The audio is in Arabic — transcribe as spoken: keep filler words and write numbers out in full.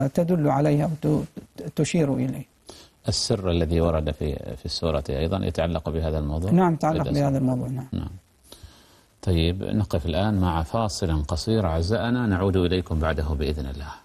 تدل عليه أو تشير إليه. السر الذي ورد في في السورة أيضا يتعلق بهذا الموضوع؟ نعم يتعلق بهذا الموضوع. نعم. نعم. طيب نقف الآن مع فاصل قصير أعزائنا، نعود إليكم بعده بإذن الله.